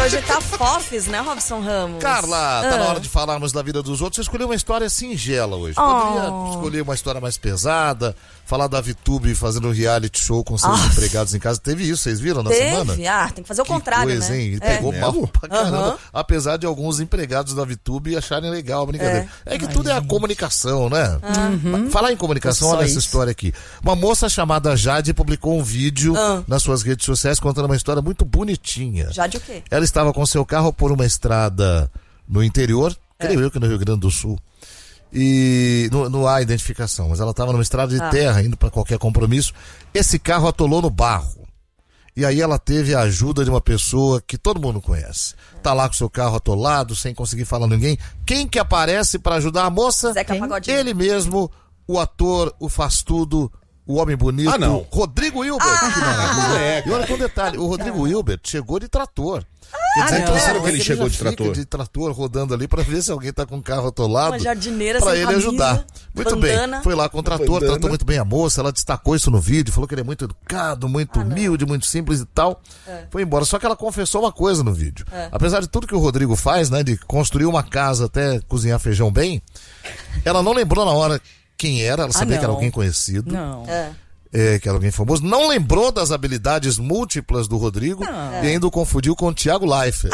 Hoje tá fofes, né, Robson Ramos? Carla, tá na hora de falarmos da vida dos outros. Você escolheu uma história singela hoje. Poderia escolher uma história mais pesada, falar da VTube fazendo um reality show com seus empregados em casa. Teve isso, vocês viram na semana? Tem que fazer o contrário, coisa, né? Hein? E pegou mal pra caramba. Apesar de alguns empregados da VTube acharem legal a brincadeira. É que tudo é a comunicação, né? Falar em comunicação, olha essa história aqui. Uma moça chamada Jade publicou um vídeo nas suas redes sociais contando uma história muito bonitinha. Jade o quê? Ela estava com seu carro por uma estrada no interior, creio eu que no Rio Grande do Sul. E não há identificação, mas ela estava numa estrada de terra, indo para qualquer compromisso. Esse carro atolou no barro. E aí ela teve a ajuda de uma pessoa que todo mundo conhece. Tá lá com seu carro atolado, sem conseguir falar ninguém. Quem que aparece para ajudar a moça? Zeca Pagodinho. Ele mesmo, o ator, o faz tudo, o homem bonito, Rodrigo Hilbert. Que maravilha. E olha com um detalhe, o Rodrigo Hilbert chegou de trator. Sério que ele chegou de trator? De trator rodando ali pra ver se alguém tá com o carro atolado. Uma jardineira pra sem ele camisa, ajudar. Muito bandana. bem. Foi lá com o trator, tratou muito bem a moça, ela destacou isso no vídeo, falou que ele é muito educado, muito humilde, muito simples e tal. Foi embora. Só que ela confessou uma coisa no vídeo. Apesar de tudo que o Rodrigo faz, né, de construir uma casa até cozinhar feijão bem, ela não lembrou na hora quem era, ela sabia que era alguém conhecido. Não. Que era alguém famoso, não lembrou das habilidades múltiplas do Rodrigo e ainda o confundiu com o Thiago Leifert.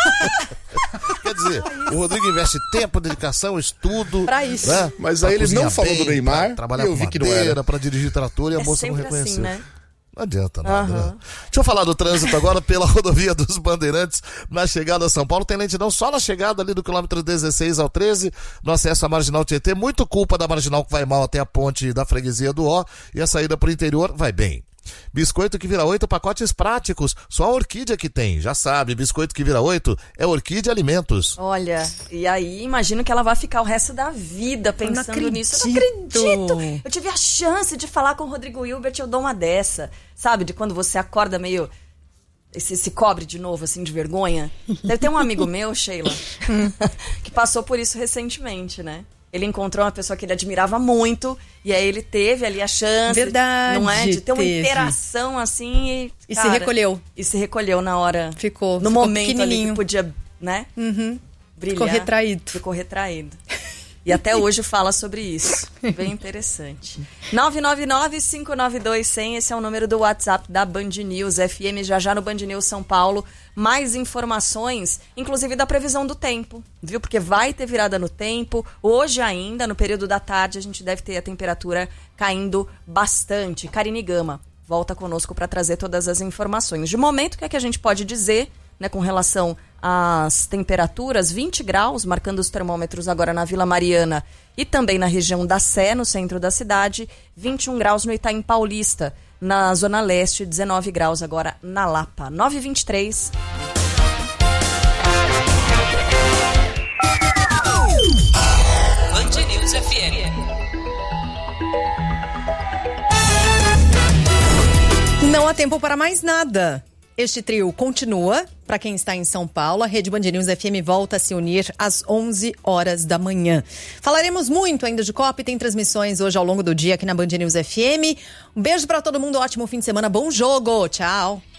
Quer dizer, o Rodrigo investe tempo, dedicação, estudo. Pra isso. Né? Mas aí ele não falou do Neymar, trabalhar eu vi que não era. pra dirigir trator e a moça não reconheceu. Assim, né? Não adianta nada, né? Deixa eu falar do trânsito agora pela rodovia dos Bandeirantes, na chegada a São Paulo. Tem lentidão só na chegada ali do quilômetro 16 ao 13, no acesso à Marginal Tietê. Muito culpa da Marginal que vai mal até a ponte da freguesia do Ó, e a saída pro interior vai bem. Biscoito que vira 8, pacotes práticos. Só a Orquídea que tem, já sabe. Biscoito que vira 8 é Orquídea Alimentos. Olha, e aí imagino que ela vai ficar o resto da vida pensando nisso. Eu não acredito. Eu tive a chance de falar com o Rodrigo Hilbert, eu dou uma dessa. Sabe, de quando você acorda meio... Se cobre de novo, assim, de vergonha. Deve ter um amigo meu, Sheila, que passou por isso recentemente, né? Ele encontrou uma pessoa que ele admirava muito, e aí ele teve ali a chance, não é, de ter uma interação assim e cara, se recolheu. E se recolheu na hora. Ficou momento ali que podia, né? Brilhar. Ficou retraído. E até hoje fala sobre isso. Bem interessante. 999-592-100, esse é o número do WhatsApp da Band News FM, já no Band News São Paulo. Mais informações, inclusive da previsão do tempo, viu? Porque vai ter virada no tempo. Hoje ainda, no período da tarde, a gente deve ter a temperatura caindo bastante. Karine Gama volta conosco para trazer todas as informações. De momento, o que é que a gente pode dizer, né, com relação às temperaturas? 20 graus, marcando os termômetros agora na Vila Mariana e também na região da Sé, no centro da cidade. 21 graus no Itaim Paulista, na Zona Leste, 19 graus agora na Lapa. 9h23. Band News FM. Não há tempo para mais nada. Este trio continua. Para quem está em São Paulo, a Rede Band News FM volta a se unir às 11 horas da manhã. Falaremos muito ainda de Copa e tem transmissões hoje ao longo do dia aqui na Band News FM. Um beijo para todo mundo, ótimo fim de semana, bom jogo, tchau.